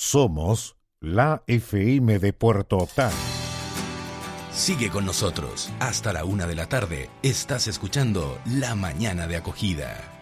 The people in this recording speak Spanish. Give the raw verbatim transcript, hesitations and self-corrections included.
Somos la F M de Puerto Otán. Sigue con nosotros. Hasta la una de la tarde. Estás escuchando La Mañana de Acogida.